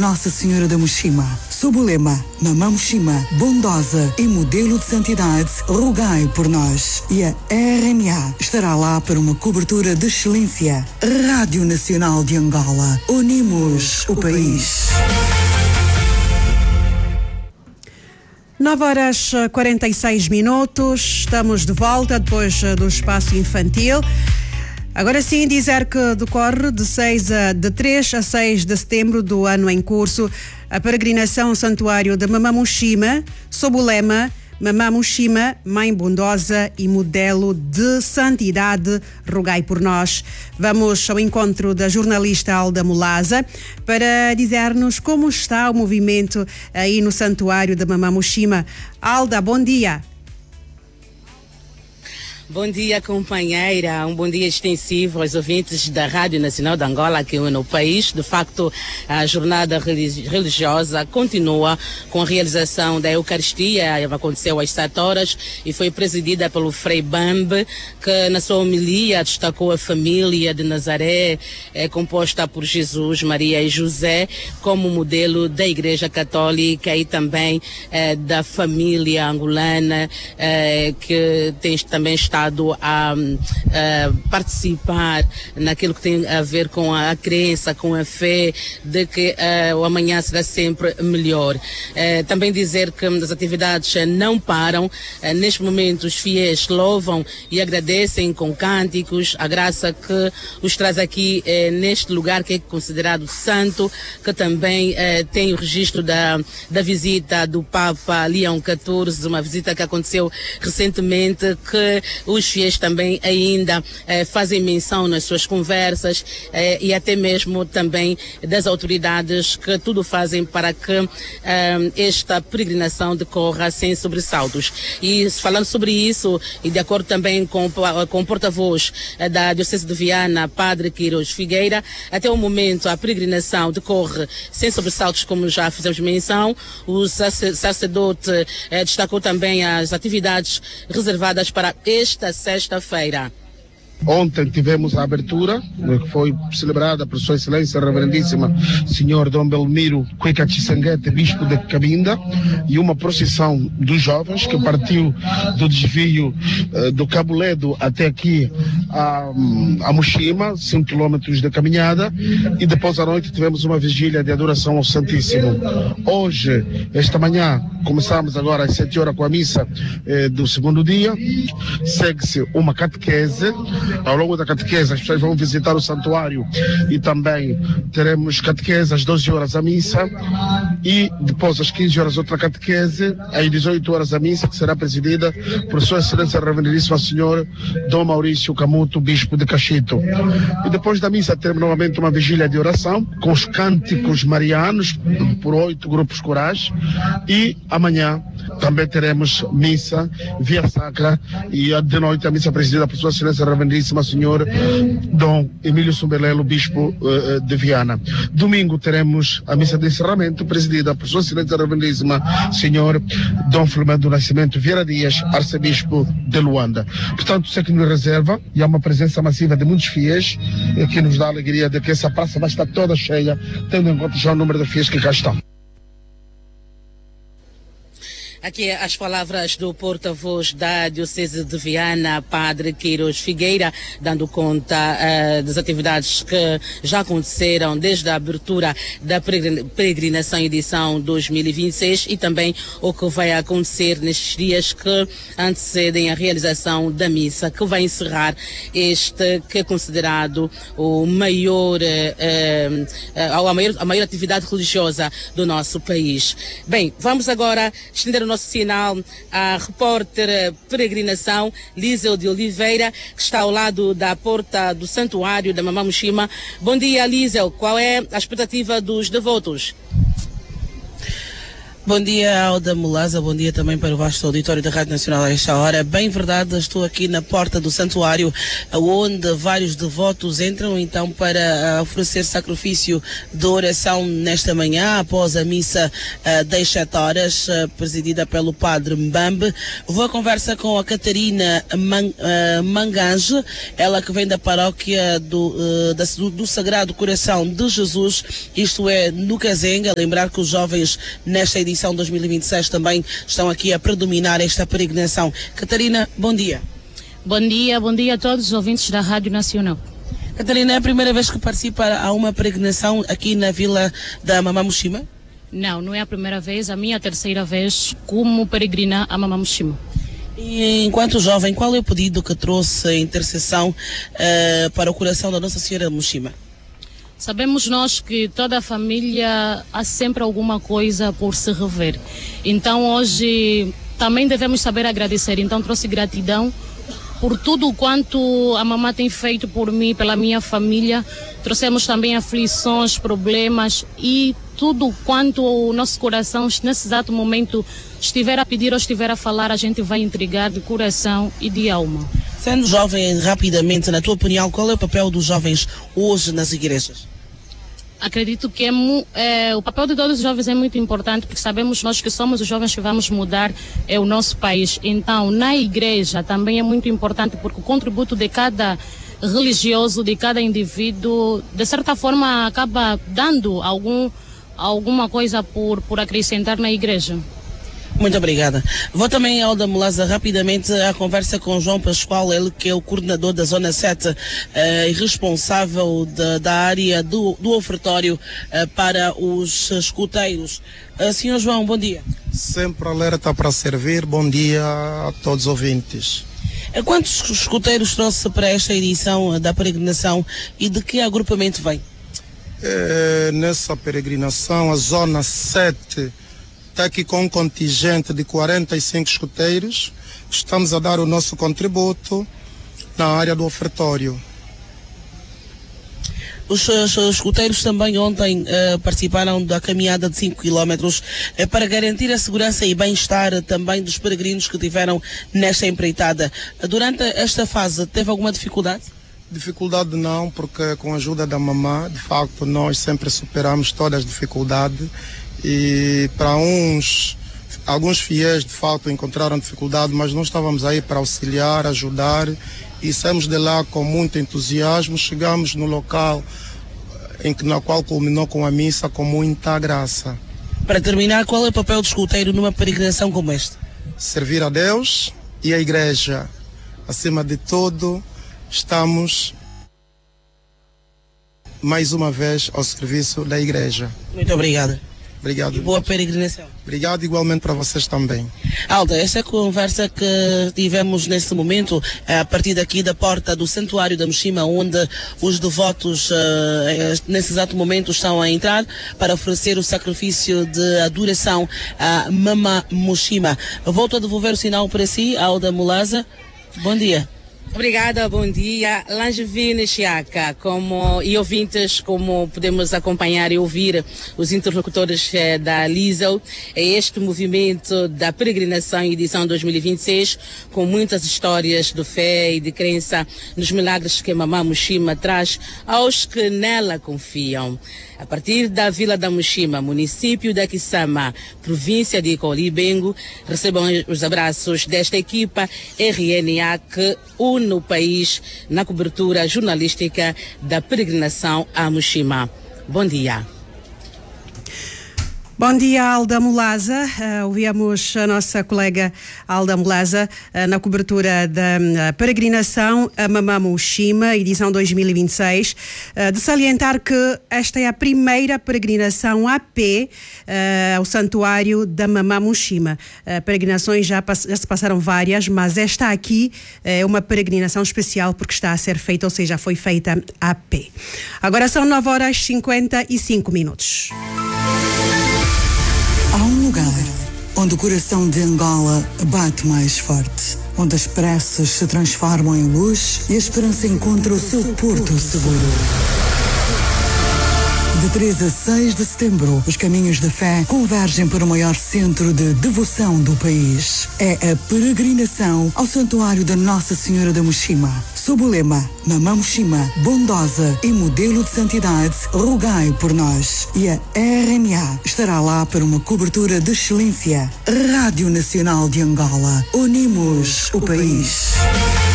Nossa Senhora da Mushima. Sob o lema Mamã Mushima, bondosa e modelo de santidade, rogai por nós. E a RNA estará lá para uma cobertura de excelência. Rádio Nacional de Angola. Unimos o país. 9h46. Estamos de volta depois do espaço infantil. Agora sim, dizer que decorre de 3 a 6 de setembro do ano em curso a peregrinação ao Santuário de Mamã Mushima, sob o lema Mamã Mushima, Mãe Bondosa e Modelo de Santidade, rogai por nós. Vamos ao encontro da jornalista Alda Mulaza para dizer-nos como está o movimento aí no Santuário de Mamã Mushima. Alda, bom dia. Bom dia, companheira. Um bom dia extensivo aos ouvintes da Rádio Nacional de Angola aqui no país. De facto, a jornada religiosa continua com a realização da Eucaristia. Aconteceu às 7 horas e foi presidida pelo Frei Bambe, que na sua homilia destacou a família de Nazaré, composta por Jesus, Maria e José, como modelo da Igreja Católica e também da família angolana, que tem também estado a participar naquilo que tem a ver com a crença, com a fé de que o amanhã será sempre melhor. Também dizer que as atividades não param. Neste momento os fiéis louvam e agradecem com cânticos a graça que os traz aqui neste lugar que é considerado santo, que também tem o registro da visita do Papa Leão XIV, uma visita que aconteceu recentemente, que os fiéis também ainda fazem menção nas suas conversas e até mesmo também das autoridades, que tudo fazem para que esta peregrinação decorra sem sobressaltos. E falando sobre isso, e de acordo também com o porta-voz da Diocese de Viana, Padre Queiroz Figueira, até o momento a peregrinação decorre sem sobressaltos, como já fizemos menção. O sacerdote destacou também as atividades reservadas para esta sexta-feira. Ontem tivemos a abertura, que foi celebrada por Sua Excelência Reverendíssima Senhor Dom Belmiro Cuica Chisanguete, Bispo de Cabinda, e uma procissão dos jovens que partiu do desvio do Cabo Ledo até aqui a Mushima, 5 quilômetros de caminhada, e depois à noite tivemos uma vigília de adoração ao Santíssimo. Hoje, esta manhã, começamos agora às 7 horas com a missa do segundo dia, segue-se uma catequese. Ao longo da catequese as pessoas vão visitar o santuário e também teremos catequese às 12 horas a missa, e depois às 15 horas outra catequese, às 18 horas a missa, que será presidida por Sua Excelência Reverendíssima Senhor Dom Maurício Camuto, Bispo de Cachito. E depois da missa teremos novamente uma vigília de oração com os cânticos marianos por 8 grupos corais, e amanhã também teremos missa via sacra, e de noite a missa presidida por Sua Excelência Reverendíssima Senhor Dom Emílio Sumbelelo, Bispo de Viana. Domingo teremos a missa de encerramento presidida por Sua Excelência Reverendíssima Senhor Dom Filomeno do Nascimento Vieira Dias, Arcebispo de Luanda. Portanto, isso é que nos reserva, e há uma presença massiva de muitos fiéis, que nos dá a alegria de que essa praça vai estar toda cheia, tendo em conta já o número de fiéis que cá estão. Aqui as palavras do porta-voz da Diocese de Viana, Padre Queiroz Figueira, dando conta das atividades que já aconteceram desde a abertura da peregrinação edição 2026 e também o que vai acontecer nestes dias que antecedem a realização da missa, que vai encerrar este que é considerado a maior atividade religiosa do nosso país. Bem, vamos agora estender o nosso sinal à repórter peregrinação Lísel de Oliveira, que está ao lado da porta do Santuário da Mamã Mushima. Bom dia, Lísel. Qual é a expectativa dos devotos? Bom dia, Alda Mulaza, bom dia também para o vasto auditório da Rádio Nacional a esta hora. Bem verdade, estou aqui na porta do santuário, onde vários devotos entram então para oferecer sacrifício de oração nesta manhã, após a missa das 7 horas, presidida pelo Padre Mbambe. Vou à conversa com a Catarina Mangange, ela que vem da paróquia do Sagrado Coração de Jesus, isto é, no Kazenga. Lembrar que os jovens nesta edição 2026 também estão aqui a predominar esta peregrinação. Catarina, bom dia. Bom dia a todos os ouvintes da Rádio Nacional. Catarina, é a primeira vez que participa a uma peregrinação aqui na vila da Mamã Mushima? Não é a primeira vez, a minha terceira vez como peregrina a Mamã Mushima. E enquanto jovem, qual é o pedido que trouxe a intercessão para o coração da Nossa Senhora Mushima? Sabemos nós que toda a família há sempre alguma coisa por se rever. Então hoje também devemos saber agradecer. Então trouxe gratidão por tudo quanto a mamãe tem feito por mim, pela minha família. Trouxemos também aflições, problemas e tudo quanto o nosso coração nesse exato momento estiver a pedir ou estiver a falar, a gente vai entregar de coração e de alma. Sendo jovem, rapidamente, na tua opinião, qual é o papel dos jovens hoje nas igrejas? Acredito que o papel de todos os jovens é muito importante, porque sabemos nós que somos os jovens que vamos mudar o nosso país. Então, na igreja também é muito importante, porque o contributo de cada religioso, de cada indivíduo, de certa forma acaba dando alguma coisa por acrescentar na igreja. Muito obrigada. Vou também, Alda Mulaza, rapidamente a conversa com João Pascoal, ele que é o coordenador da Zona 7 e responsável da área do ofertório para os escuteiros. Senhor João, bom dia. Sempre alerta para servir. Bom dia a todos os ouvintes. Quantos escuteiros trouxe para esta edição da peregrinação e de que agrupamento vem? Nessa peregrinação, a Zona 7 está aqui com um contingente de 45 escuteiros. Estamos a dar o nosso contributo na área do ofertório. Os escuteiros também ontem participaram da caminhada de 5 km para garantir a segurança e bem-estar também dos peregrinos que tiveram nesta empreitada. Durante esta fase, teve alguma dificuldade? Dificuldade não, porque com a ajuda da mamã, de facto, nós sempre superamos todas as dificuldades. E para alguns fiéis de fato encontraram dificuldade, mas nós estávamos aí para auxiliar, ajudar, e saímos de lá com muito entusiasmo. Chegamos no local na qual culminou com a missa com muita graça. Para terminar, qual é o papel do escuteiro numa peregrinação como esta? Servir a Deus e a Igreja. Acima de tudo, estamos mais uma vez ao serviço da Igreja. Muito obrigado. Obrigado. E boa peregrinação. Obrigado igualmente para vocês também. Alda, esta conversa que tivemos neste momento, a partir daqui da porta do Santuário da Mushima, onde os devotos nesse exato momento estão a entrar para oferecer o sacrifício de adoração a Mamã Mushima. Volto a devolver o sinal para si, Alda Mulaza. Bom dia. Obrigada, bom dia. Langevine Chiaca, e ouvintes, como podemos acompanhar e ouvir os interlocutores da LISL, é este movimento da peregrinação edição 2026, com muitas histórias de fé e de crença nos milagres que Mamã Mushima traz aos que nela confiam. A partir da Vila da Mushima, município da Kisama, província de Colibengo, recebam os abraços desta equipa RNA que une o país na cobertura jornalística da peregrinação a Mushima. Bom dia. Bom dia, Alda Mulaza. Ouvimos a nossa colega Alda Mulaza na cobertura da peregrinação a Mamã Mushima, edição 2026. De salientar que esta é a primeira peregrinação a pé ao santuário da Mamã Mushima. Peregrinações já se passaram várias, mas esta aqui é uma peregrinação especial porque está a ser feita, ou seja, foi feita a pé. Agora são 9h55. Há um lugar onde o coração de Angola bate mais forte, onde as preces se transformam em luz e a esperança encontra o seu porto seguro. De 3 a 6 de setembro, os caminhos de fé convergem para o maior centro de devoção do país. É a peregrinação ao Santuário da Nossa Senhora da Muxima. Sob o lema Mamã Muxima, bondosa e modelo de santidade, rogai por nós. E a RNA estará lá para uma cobertura de excelência. Rádio Nacional de Angola. Unimos o país.